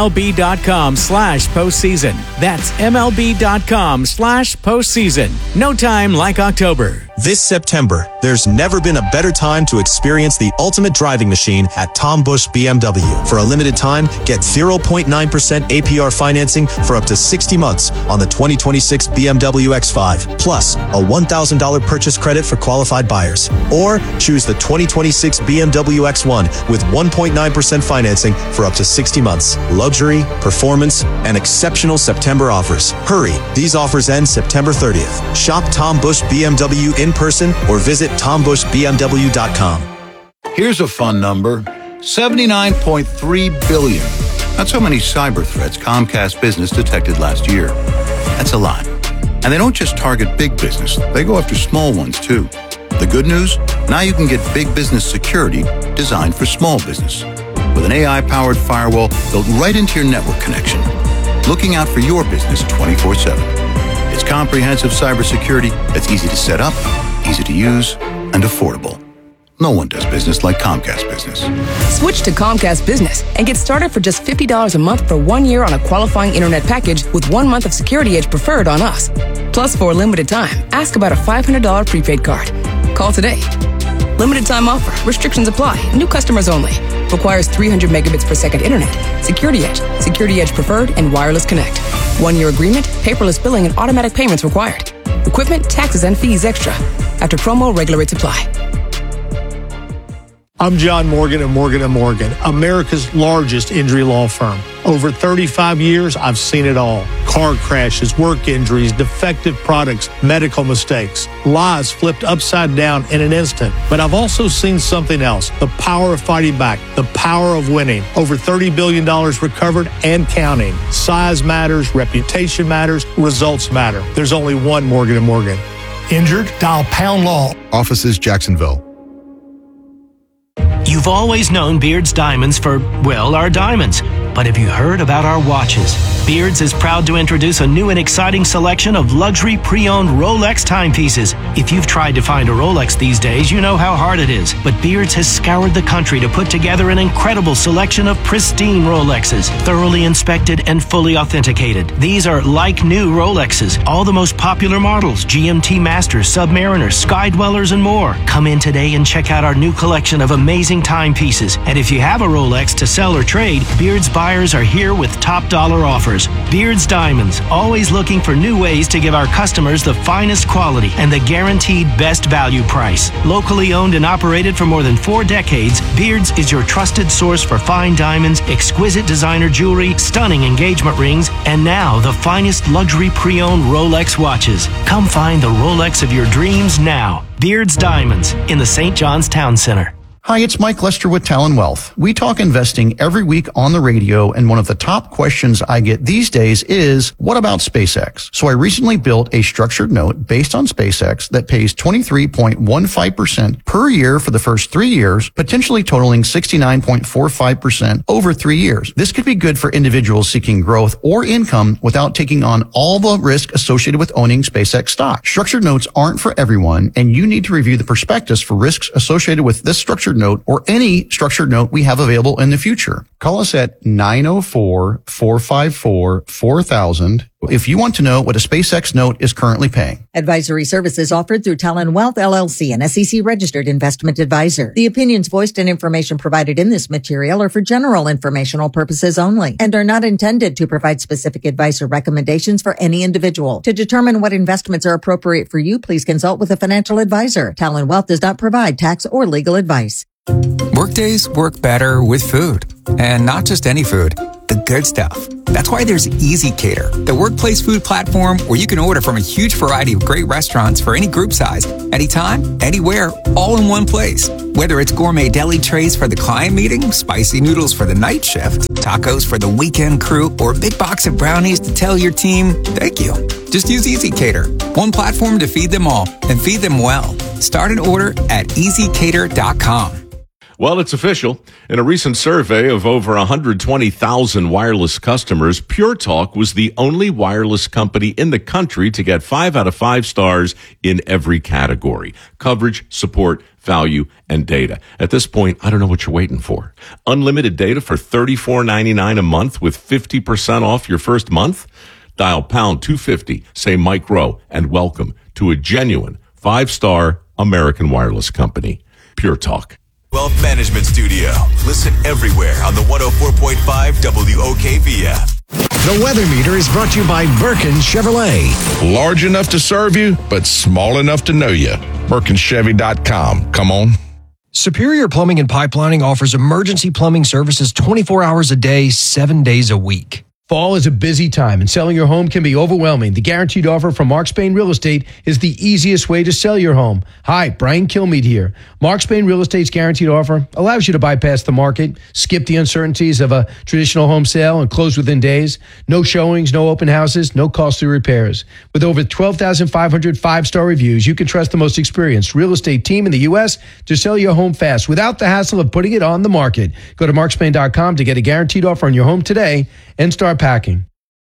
MLB.com/postseason. That's MLB.com/postseason. No time like October. This September, there's never been a better time to experience the ultimate driving machine at Tom Busch BMW. For a limited time, get 0.9% APR financing for up to 60 months on the 2026 BMW X5, plus a $1,000 purchase credit for qualified buyers. Or choose the 2026 BMW X1 with 1.9% financing for up to 60 months. Luxury, performance, and exceptional September offers. Hurry, these offers end September 30th. Shop Tom Busch BMW in person or visit TomBuschBMW.com. Here's a fun number, 79.3 billion. That's how many cyber threats Comcast Business detected last year. That's a lot. And they don't just target big business, they go after small ones too. The good news? Now you can get big business security designed for small business. With an AI-powered firewall built right into your network connection, looking out for your business 24/7. It's comprehensive cybersecurity that's easy to set up, easy to use, and affordable. No one does business like Comcast Business. Switch to Comcast Business and get started for just $50 a month for 1 year on a qualifying internet package with 1 month of Security Edge preferred on us. Plus, for a limited time, ask about a $500 prepaid card. Call today. Limited time offer. Restrictions apply. New customers only. Requires 300 megabits per second internet. Security Edge. Security Edge preferred and wireless connect. 1 year agreement, paperless billing, and automatic payments required. Equipment, taxes, and fees extra. After promo, regular rates apply. I'm John Morgan of Morgan & Morgan, America's largest injury law firm. Over 35 years, I've seen it all. Car crashes, work injuries, defective products, medical mistakes, lives flipped upside down in an instant. But I've also seen something else, the power of fighting back, the power of winning. Over $30 billion recovered and counting. Size matters, reputation matters, results matter. There's only one Morgan & Morgan. Injured? Dial Pound Law. Offices Jacksonville. You've always known Beard's Diamonds for, well, our diamonds. But have you heard about our watches? Beard's is proud to introduce a new and exciting selection of luxury pre-owned Rolex timepieces. If you've tried to find a Rolex these days, you know how hard it is. But Beard's has scoured the country to put together an incredible selection of pristine Rolexes, thoroughly inspected and fully authenticated. These are like new Rolexes, all the most popular models, GMT Masters, Submariners, Sky Dwellers, and more. Come in today and check out our new collection of amazing timepieces. And if you have a Rolex to sell or trade, Beard's buyers are here with top dollar offers. Beard's Diamonds, always looking for new ways to give our customers the finest quality and the guaranteed best value price. Locally owned and operated for more than 4 decades, Beard's is your trusted source for fine diamonds, exquisite designer jewelry, stunning engagement rings, and now the finest luxury pre-owned Rolex watches. Come find the Rolex of your dreams now. Beard's Diamonds in the St. John's Town Center. Hi, it's Mike Lester with Talon Wealth. We talk investing every week on the radio, and one of the top questions I get these days is, what about SpaceX? So I recently built a structured note based on SpaceX that pays 23.15% per year for the first 3 years, potentially totaling 69.45% over 3 years. This could be good for individuals seeking growth or income without taking on all the risk associated with owning SpaceX stock. Structured notes aren't for everyone, and you need to review the prospectus for risks associated with this structured structured note or any structured note we have available in the future. Call us at 904-454-4000 if you want to know what a SpaceX note is currently paying. Advisory services offered through Talon Wealth LLC, an SEC registered investment advisor. The opinions voiced and information provided in this material are for general informational purposes only and are not intended to provide specific advice or recommendations for any individual. To determine what investments are appropriate for you, please consult with a financial advisor. Talon Wealth does not provide tax or legal advice. Workdays work better with food. And not just any food, the good stuff. That's why there's Easy Cater, the workplace food platform where you can order from a huge variety of great restaurants for any group size, anytime, anywhere, all in one place. Whether it's gourmet deli trays for the client meeting, spicy noodles for the night shift, tacos for the weekend crew, or a big box of brownies to tell your team, thank you. Just use Easy Cater, one platform to feed them all and feed them well. Start an order at easycater.com. Well, it's official. In a recent survey of over 120,000 wireless customers, Pure Talk was the only wireless company in the country to get 5 out of 5 stars in every category: coverage, support, value, and data. At this point, I don't know what you're waiting for. Unlimited data for $34.99 a month with 50% off your first month? Dial pound 250, say Mike Rowe, and welcome to a genuine 5-star American wireless company. Pure Talk. Wealth Management Studio. Listen everywhere on the 104.5 WOKV app. The weather meter is brought to you by Birkin Chevrolet. Large enough to serve you, but small enough to know you. BirkinChevy.com. Come on. Superior Plumbing and Pipelining offers emergency plumbing services 24 hours a day, 7 days a week. Fall is a busy time and selling your home can be overwhelming. The guaranteed offer from Mark Spain Real Estate is the easiest way to sell your home. Hi, Brian Kilmeade here. Mark Spain Real Estate's guaranteed offer allows you to bypass the market, skip the uncertainties of a traditional home sale, and close within days. No showings, no open houses, no costly repairs. With over 12,500 5-star reviews, you can trust the most experienced real estate team in the U.S. to sell your home fast without the hassle of putting it on the market. Go to markspain.com to get a guaranteed offer on your home today and start packing.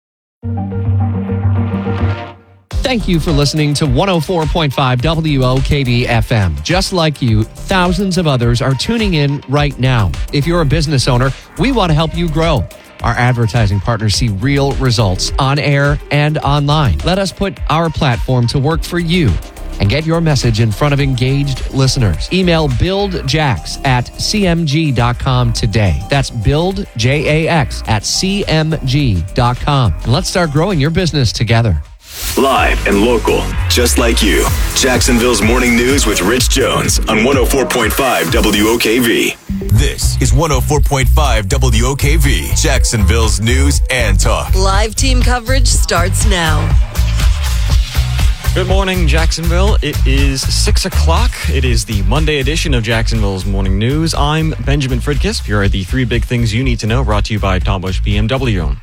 Thank you for listening to 104.5 WOKV FM. Just like you, thousands of others are tuning in right now. If you're a business owner, we want to help you grow. Our advertising partners see real results on air and online. Let us put our platform to work for you and get your message in front of engaged listeners. Email buildjax@cmg.com today. That's buildjax@cmg.com. And let's start growing your business together. Live and local, just like you. Jacksonville's Morning News with Rich Jones on 104.5 WOKV. This is 104.5 WOKV, Jacksonville's News and Talk. Live team coverage starts now. Good morning, Jacksonville. It is 6 o'clock. It is the Monday edition of Jacksonville's Morning News. I'm Benjamin Fridkiss. Here are the 3 big things you need to know, brought to you by Tom Busch BMW.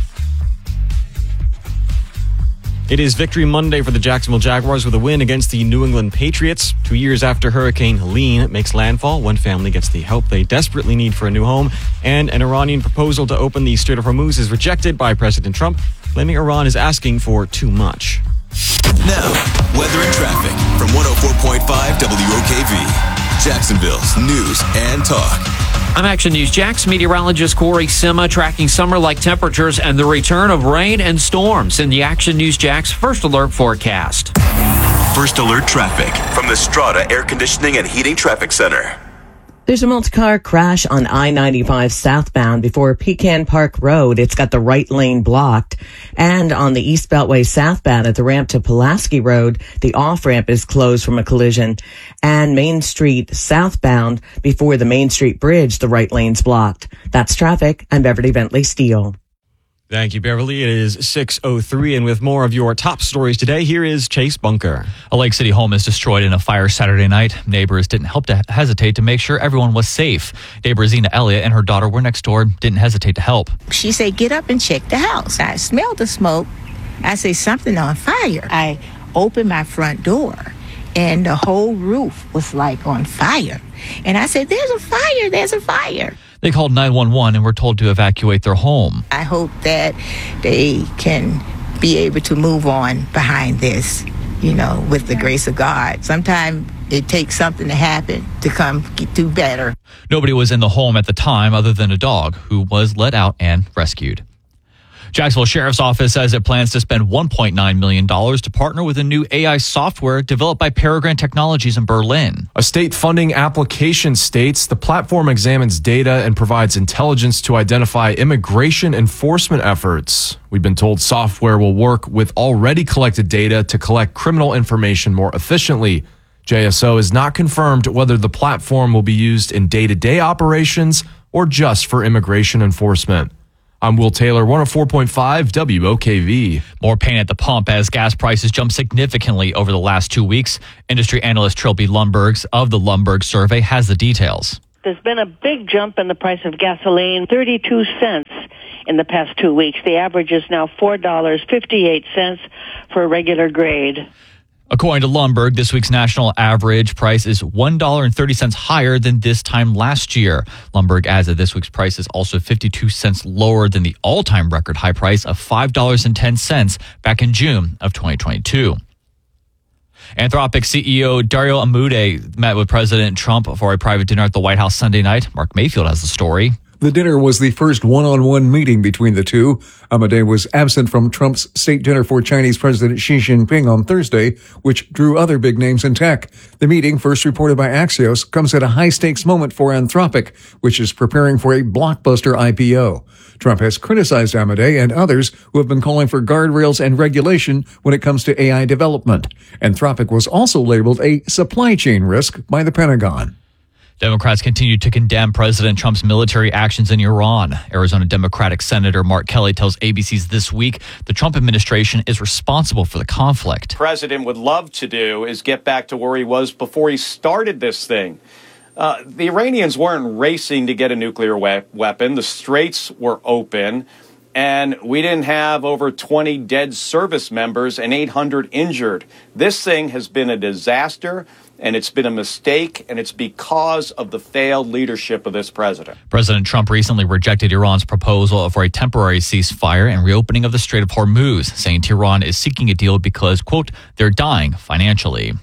It is Victory Monday for the Jacksonville Jaguars with a win against the New England Patriots. 2 years after Hurricane Helene makes landfall, one family gets the help they desperately need for a new home, and an Iranian proposal to open the Strait of Hormuz is rejected by President Trump, claiming Iran is asking for too much. Now, weather and traffic from 104.5 WOKV, Jacksonville's News and Talk. I'm Action News Jax meteorologist Corey Sima, tracking summer-like temperatures and the return of rain and storms in the Action News Jax First Alert forecast. First Alert traffic from the Strata Air Conditioning and Heating Traffic Center. There's a multi-car crash on I-95 southbound before Pecan Park Road. It's got the right lane blocked. And on the East Beltway southbound at the ramp to Pulaski Road, the off-ramp is closed from a collision. And Main Street southbound before the Main Street Bridge, the right lane's blocked. That's traffic. I'm Beverly Bentley Steele. Thank you, Beverly. It is 6:03, and with more of your top stories today, here is Chase Bunker. A Lake City home is destroyed in a fire Saturday night. Neighbors didn't hesitate to make sure everyone was safe. Neighbor Zena Elliott and her daughter were next door, didn't hesitate to help. She said, get up and check the house. I smelled the smoke. I said, something on fire. I opened my front door, and the whole roof was like on fire. And I said, there's a fire, there's a fire. They called 911 and were told to evacuate their home. I hope that they can be able to move on behind this, with the grace of God. Sometimes It takes something to happen to do better. Nobody was in the home at the time other than a dog who was let out and rescued. Jacksonville Sheriff's Office says it plans to spend $1.9 million to partner with a new AI software developed by Peregrine Technologies in Berlin. A state funding application states the platform examines data and provides intelligence to identify immigration enforcement efforts. We've been told software will work with already collected data to collect criminal information more efficiently. JSO has not confirmed whether the platform will be used in day-to-day operations or just for immigration enforcement. I'm Will Taylor, 104.5 WOKV. More pain at the pump as gas prices jumped significantly over the last 2 weeks. Industry analyst Trilby Lundberg of the Lundberg Survey has the details. There's been a big jump in the price of gasoline, 32 cents in the past 2 weeks. The average is now $4.58 for a regular grade. According to Lundberg, this week's national average price is $1.30 higher than this time last year. Lundberg adds that this week's price is also 52 cents lower than the all-time record high price of $5.10 back in June of 2022. Anthropic CEO Dario Amodei met with President Trump for a private dinner at the White House Sunday night. Mark Mayfield has the story. The dinner was the first one-on-one meeting between the two. Amodei was absent from Trump's state dinner for Chinese President Xi Jinping on Thursday, which drew other big names in tech. The meeting, first reported by Axios, comes at a high-stakes moment for Anthropic, which is preparing for a blockbuster IPO. Trump has criticized Amodei and others who have been calling for guardrails and regulation when it comes to AI development. Anthropic was also labeled a supply chain risk by the Pentagon. Democrats continue to condemn President Trump's military actions in Iran. Arizona Democratic Senator Mark Kelly tells ABC's This Week the Trump administration is responsible for the conflict. The president would love to do is get back to where he was before he started this thing. The Iranians weren't racing to get a nuclear weapon. The straits were open, and we didn't have over 20 dead service members and 800 injured. This thing has been a disaster, and it's been a mistake, and it's because of the failed leadership of this president. President Trump recently rejected Iran's proposal for a temporary ceasefire and reopening of the Strait of Hormuz, saying Tehran is seeking a deal because, quote, they're dying financially.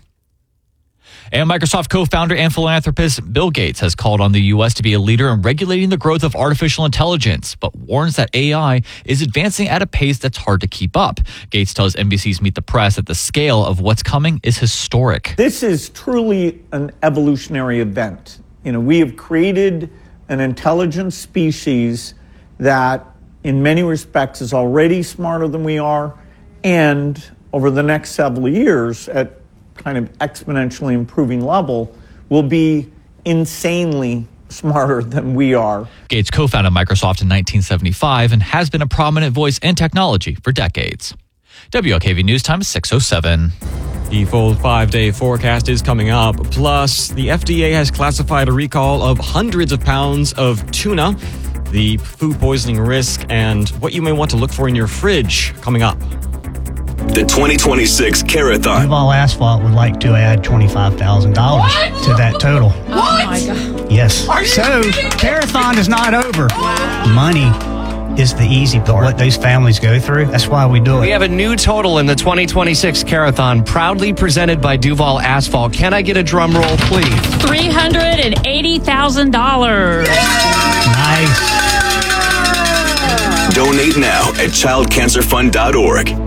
And Microsoft co-founder and philanthropist Bill Gates has called on the U.S. to be a leader in regulating the growth of artificial intelligence, but warns that AI is advancing at a pace that's hard to keep up. Gates tells NBC's Meet the Press that the scale of what's coming is historic. This is truly an evolutionary event. We have created an intelligent species that in many respects is already smarter than we are, and over the next several years at kind of exponentially improving level will be insanely smarter than we are. Gates co-founded Microsoft in 1975 and has been a prominent voice in technology for decades. WLKV News Time is 6:07. The full 5-day forecast is coming up. Plus, the FDA has classified a recall of hundreds of pounds of tuna, the food poisoning risk, and what you may want to look for in your fridge coming up. The 2026 Carathon. Duval Asphalt would like to add $25,000 to that total. What? Oh my God. Yes. So, Carathon is not over. Wow. Money is the easy part. What those families go through, that's why we do it. We have a new total in the 2026 Carathon, proudly presented by Duval Asphalt. Can I get a drum roll, please? $380,000. Nice. Donate now at childcancerfund.org.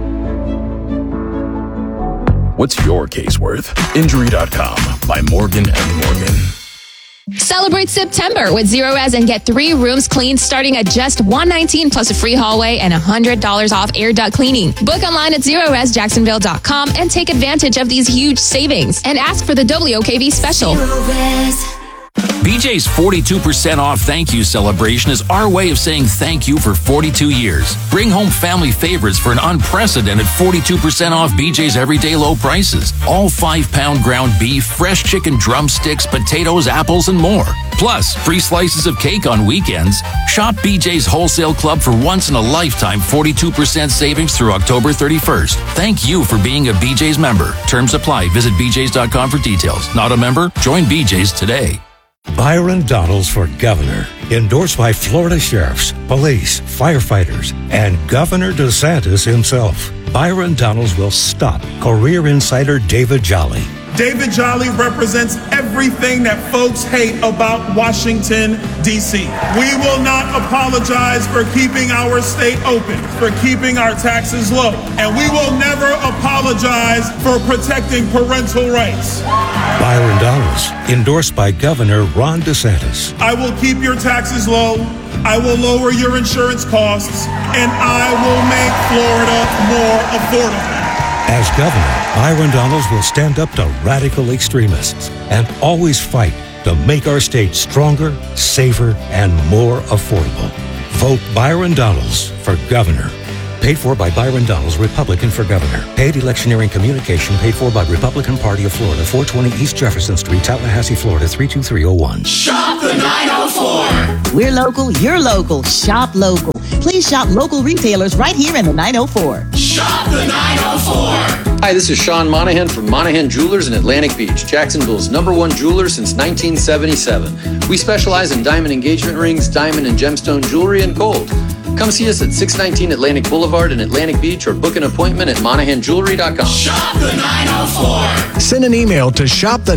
What's your case worth? Injury.com by Morgan & Morgan. Celebrate September with Zero Res and get 3 rooms cleaned starting at just $119 plus a free hallway and $100 off air duct cleaning. Book online at ZeroResJacksonville.com and take advantage of these huge savings and ask for the WOKV special. BJ's 42% off thank you celebration is our way of saying thank you for 42 years. Bring home family favorites for an unprecedented 42% off BJ's everyday low prices. All 5-pound ground beef, fresh chicken drumsticks, potatoes, apples, and more. Plus, free slices of cake on weekends. Shop BJ's Wholesale Club for once-in-a-lifetime 42% savings through October 31st. Thank you for being a BJ's member. Terms apply. Visit bjs.com for details. Not a member? Join BJ's today. Byron Donalds for governor, endorsed by Florida sheriffs, police, firefighters, and Governor DeSantis himself. Byron Donalds will stop career insider David Jolly David Jolly represents everything that folks hate about Washington, D.C. We will not apologize for keeping our state open, for keeping our taxes low, and we will never apologize for protecting parental rights. Byron Donalds, endorsed by Governor Ron DeSantis. I will keep your taxes low, I will lower your insurance costs, and I will make Florida more affordable. As governor, Byron Donalds will stand up to radical extremists and always fight to make our state stronger, safer, and more affordable. Vote Byron Donalds for governor. Paid for by Byron Donalds, Republican for governor. Paid electioneering communication paid for by Republican Party of Florida, 420 East Jefferson Street, Tallahassee, Florida, 32301. Shop the 904. We're local, you're local. Shop local. Please shop local retailers right here in the 904. Shop the 904. Hi, this is Sean Monahan from Monahan Jewelers in Atlantic Beach, Jacksonville's #1 jeweler since 1977. We specialize in diamond engagement rings, diamond and gemstone jewelry, and gold. Come see us at 619 Atlantic Boulevard in Atlantic Beach or book an appointment at MonahanJewelry.com. Shop the 904. Send an email to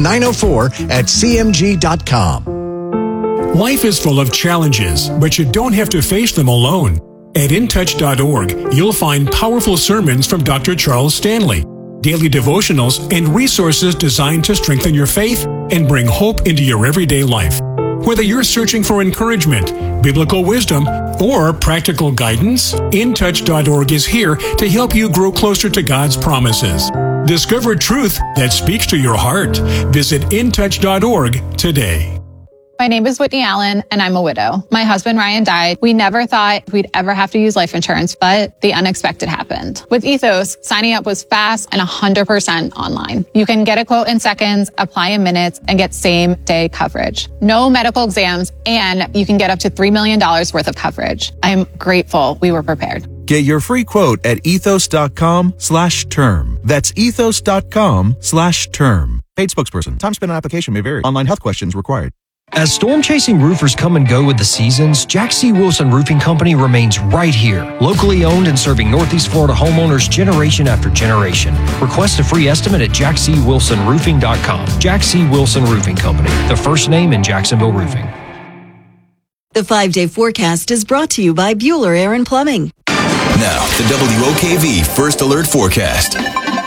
shopthe904@cmg.com. Life is full of challenges, but you don't have to face them alone. At intouch.org, you'll find powerful sermons from Dr. Charles Stanley, daily devotionals, and resources designed to strengthen your faith and bring hope into your everyday life. Whether you're searching for encouragement, biblical wisdom, or practical guidance, intouch.org is here to help you grow closer to God's promises. Discover truth that speaks to your heart. Visit intouch.org today. My name is Whitney Allen, and I'm a widow. My husband, Ryan, died. We never thought we'd ever have to use life insurance, but the unexpected happened. With Ethos, signing up was fast and 100% online. You can get a quote in seconds, apply in minutes, and get same-day coverage. No medical exams, and you can get up to $3 million worth of coverage. I'm grateful we were prepared. Get your free quote at ethos.com/term. That's ethos.com/term. Paid spokesperson. Time spent on application may vary. Online health questions required. As storm-chasing roofers come and go with the seasons, Jack C. Wilson Roofing Company remains right here. Locally owned and serving Northeast Florida homeowners generation after generation. Request a free estimate at jackcwilsonroofing.com. Jack C. Wilson Roofing Company, the first name in Jacksonville roofing. The 5-day forecast is brought to you by Bueller Air and Plumbing. Now, the WOKV First Alert Forecast.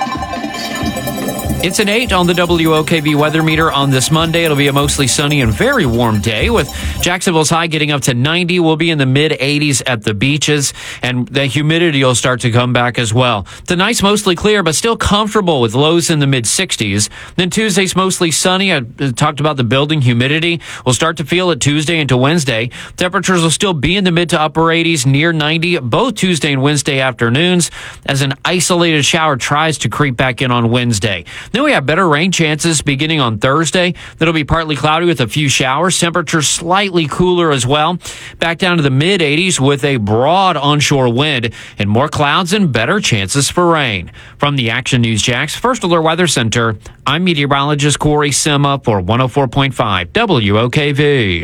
It's an 8 on the WOKV weather meter on this Monday. It'll be a mostly sunny and very warm day with Jacksonville's high getting up to 90. We'll be in the mid-80s at the beaches, and the humidity will start to come back as well. Tonight's mostly clear, but still comfortable with lows in the mid-60s. Then Tuesday's mostly sunny. I talked about the building humidity. We'll start to feel it Tuesday into Wednesday. Temperatures will still be in the mid to upper 80s, near 90, both Tuesday and Wednesday afternoons, as an isolated shower tries to creep back in on Wednesday. Then we have better rain chances beginning on Thursday. That'll be partly cloudy with a few showers. Temperatures slightly cooler as well. Back down to the mid-80s with a broad onshore wind and more clouds and better chances for rain. From the Action News Jax First Alert Weather Center, I'm meteorologist Corey Sima for 104.5 WOKV.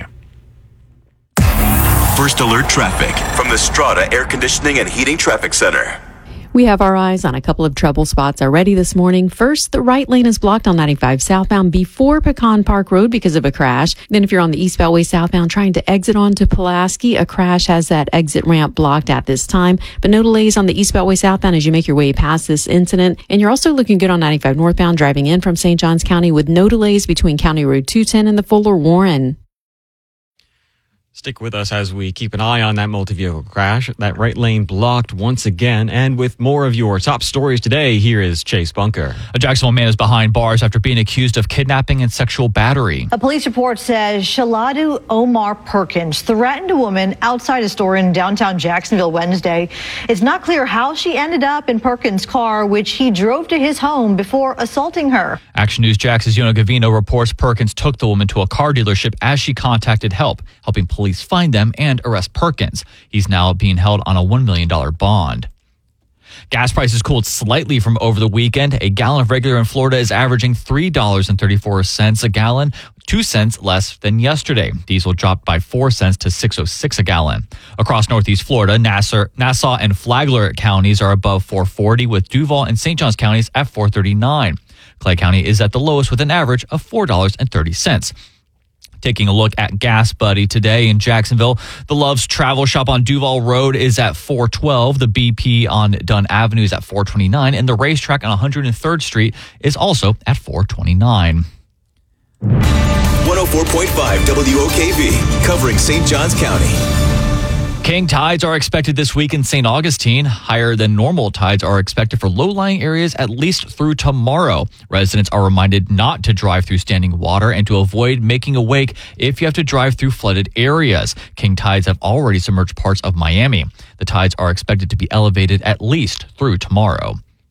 First Alert Traffic from the Strata Air Conditioning and Heating Traffic Center. We have our eyes on a couple of trouble spots already this morning. First, the right lane is blocked on 95 southbound before Pecan Park Road because of a crash. Then if you're on the East Beltway southbound trying to exit onto Pulaski, a crash has that exit ramp blocked at this time. But no delays on the East Beltway southbound as you make your way past this incident. And you're also looking good on 95 northbound driving in from St. Johns County with no delays between County Road 210 and the Fuller Warren. Stick with us as we keep an eye on that multi-vehicle crash. That right lane blocked once again. And with more of your top stories today, here is Chase Bunker. A Jacksonville man is behind bars after being accused of kidnapping and sexual battery. A police report says Shaladu Omar Perkins threatened a woman outside a store in downtown Jacksonville Wednesday. It's not clear how she ended up in Perkins' car, which he drove to his home before assaulting her. Action News Jax's Yona Gavino reports Perkins took the woman to a car dealership as she contacted help, helping police find them and arrest Perkins. He's now being held on a $1 million bond. Gas prices cooled slightly from over the weekend. A gallon of regular in Florida is averaging $3.34 a gallon, 2 cents less than yesterday. Diesel dropped by 4 cents to $6.06 a gallon. Across Northeast Florida, Nassau and Flagler counties are above $4.40, with Duval and St. Johns counties at $4.39. Clay County is at the lowest with an average of $4.30. Taking a look at Gas Buddy today in Jacksonville, the Love's Travel Shop on Duval Road is at $4.12. The BP on Dunn Avenue is at $4.29, and the Racetrack on 103rd Street is also at $4.29. 104.5 WOKV, covering St. Johns County. King tides are expected this week in St. Augustine. Higher than normal tides are expected for low-lying areas at least through tomorrow. Residents are reminded not to drive through standing water and to avoid making a wake if you have to drive through flooded areas. King tides have already submerged parts of Miami. The tides are expected to be elevated at least through tomorrow.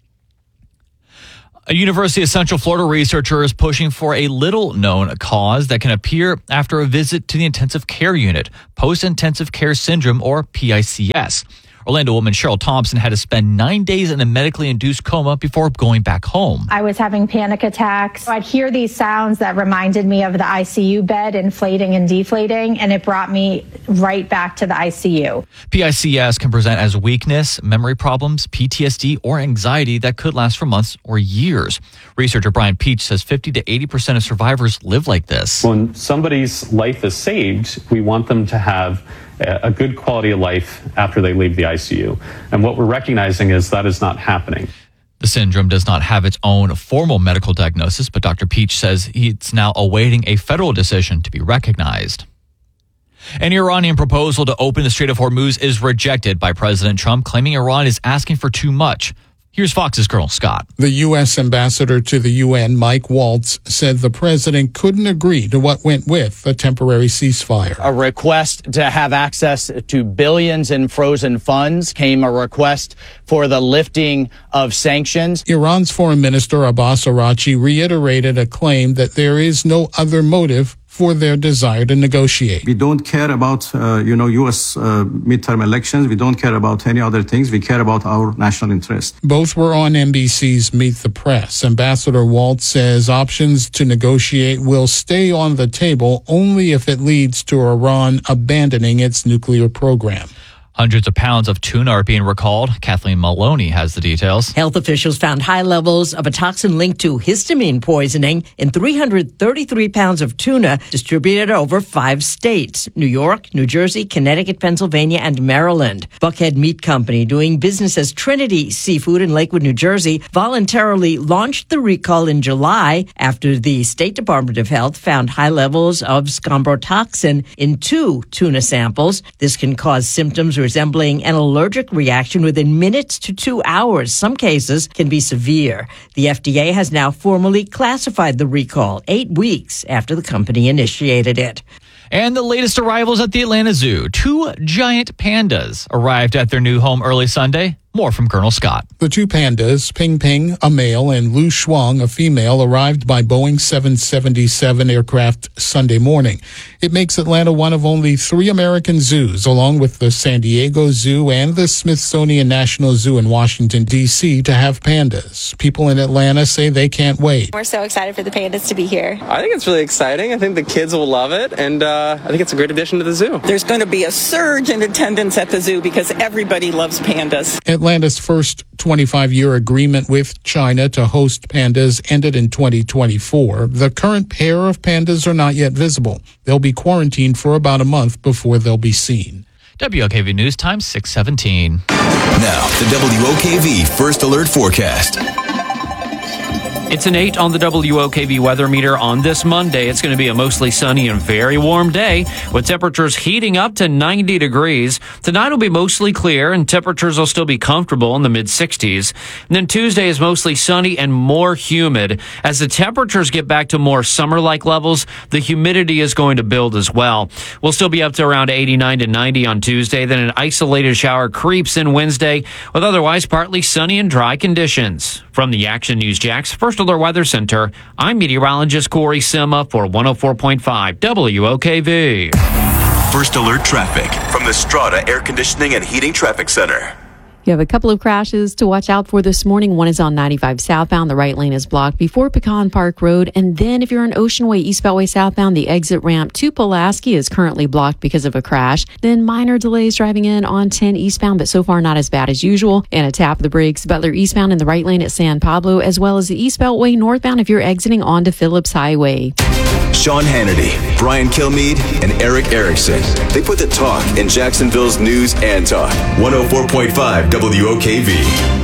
A University of Central Florida researcher is pushing for a little-known cause that can appear after a visit to the intensive care unit, post-intensive care syndrome, or PICS. Orlando woman Cheryl Thompson had to spend 9 days in a medically induced coma before going back home. I was having panic attacks. I'd hear these sounds that reminded me of the ICU bed inflating and deflating, and it brought me right back to the ICU. PICS can present as weakness, memory problems, PTSD, or anxiety that could last for months or years. Researcher Brian Peach says 50 to 80% of survivors live like this. When somebody's life is saved, we want them to have a good quality of life after they leave the ICU. And what we're recognizing is that is not happening. The syndrome does not have its own formal medical diagnosis, but Dr. Peach says it's now awaiting a federal decision to be recognized. An Iranian proposal to open the Strait of Hormuz is rejected by President Trump, claiming Iran is asking for too much. Here's Fox's Colonel Scott. The U.S. ambassador to the UN, Mike Waltz, said the president couldn't agree to what went with a temporary ceasefire. A request to have access to billions in frozen funds came a request for the lifting of sanctions. Iran's foreign minister Abbas Araghchi reiterated a claim that there is no other motive for their desire to negotiate. We don't care about, U.S. midterm elections. We don't care about any other things. We care about our national interest. Both were on NBC's Meet the Press. Ambassador Waltz says options to negotiate will stay on the table only if it leads to Iran abandoning its nuclear program. Hundreds of pounds of tuna are being recalled. Kathleen Maloney has the details. Health officials found high levels of a toxin linked to histamine poisoning in 333 pounds of tuna distributed over 5 states: New York, New Jersey, Connecticut, Pennsylvania, and Maryland. Buckhead Meat Company, doing business as Trinity Seafood in Lakewood, New Jersey, voluntarily launched the recall in July after the State Department of Health found high levels of scombrotoxin in 2 tuna samples. This can cause symptoms resembling an allergic reaction within minutes to 2 hours. Some cases can be severe. The FDA has now formally classified the recall 8 weeks after the company initiated it. And the latest arrivals at the Atlanta Zoo. 2 giant pandas arrived at their new home early Sunday. More from Colonel Scott. The 2 pandas, Ping Ping, a male, and Lu Shuang, a female, arrived by Boeing 777 aircraft Sunday morning. It makes Atlanta one of only 3 American zoos, along with the San Diego Zoo and the Smithsonian National Zoo in Washington, D.C., to have pandas. People in Atlanta say they can't wait. We're so excited for the pandas to be here. I think it's really exciting. I think the kids will love it, and I think it's a great addition to the zoo. There's going to be a surge in attendance at the zoo because everybody loves pandas. Atlanta's first 25-year agreement with China to host pandas ended in 2024. The current pair of pandas are not yet visible. They'll be quarantined for about a month before they'll be seen. WOKV News Time, 6:17. Now, the WOKV First Alert Forecast. It's an 8 on the WOKV weather meter on this Monday. It's going to be a mostly sunny and very warm day with temperatures heating up to 90 degrees. Tonight will be mostly clear and temperatures will still be comfortable in the mid-60s. And then Tuesday is mostly sunny and more humid. As the temperatures get back to more summer-like levels, the humidity is going to build as well. We'll still be up to around 89 to 90 on Tuesday. Then an isolated shower creeps in Wednesday with otherwise partly sunny and dry conditions. From the Action News Jax First Alert Weather Center, I'm meteorologist Corey Sima for 104.5 WOKV. First Alert Traffic from the Strata Air Conditioning and Heating Traffic Center. You have a couple of crashes to watch out for this morning. One is on 95 southbound. The right lane is blocked before Pecan Park Road. And then if you're on Ocean Way, East Beltway southbound, the exit ramp to Pulaski is currently blocked because of a crash. Then minor delays driving in on 10 eastbound, but so far not as bad as usual. And a tap of the brakes, Butler eastbound in the right lane at San Pablo, as well as the East Beltway northbound if you're exiting onto Phillips Highway. Sean Hannity, Brian Kilmeade, and Eric Erickson. They put the talk in Jacksonville's news and talk. 104.5 WOKV.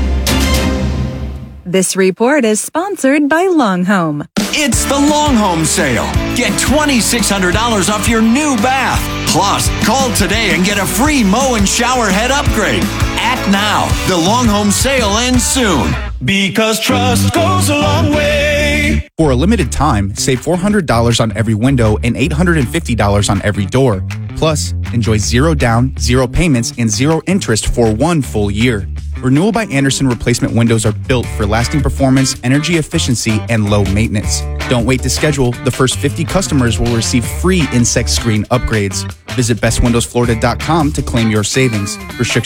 This report is sponsored by Long Home. It's the Long Home sale. Get $2,600 off your new bath. Plus, call today and get a free mow and shower head upgrade. Act now. The Long Home sale ends soon. Because trust goes a long way. For a limited time, save $400 on every window and $850 on every door. Plus, enjoy 0 down, 0 payments, and 0 interest for 1 full year. Renewal by Andersen replacement windows are built for lasting performance, energy efficiency, and low maintenance. Don't wait to schedule. The first 50 customers will receive free insect screen upgrades. Visit bestwindowsflorida.com to claim your savings. Restrictions